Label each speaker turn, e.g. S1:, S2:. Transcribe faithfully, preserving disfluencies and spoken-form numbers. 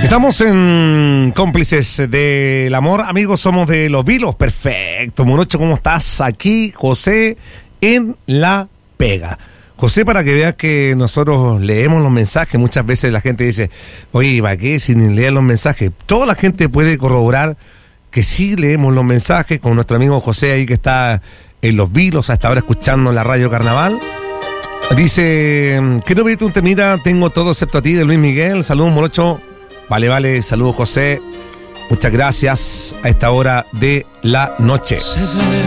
S1: Estamos en Cómplices del Amor. Amigos, somos de Los Vilos. Perfecto. Morocho, ¿cómo estás? Aquí, José, en La Pega. José, para que veas que nosotros leemos los mensajes. Muchas veces la gente dice, oye, ¿para qué si ni leer los mensajes? Toda la gente puede corroborar que sí leemos los mensajes con nuestro amigo José ahí que está en Los Vilos, hasta ahora escuchando la Radio Carnaval. Dice, quiero pedirte un temita, tengo todo excepto a ti, de Luis Miguel. Saludos, Morocho. Vale, vale, saludos, José. Muchas gracias a esta hora de la noche.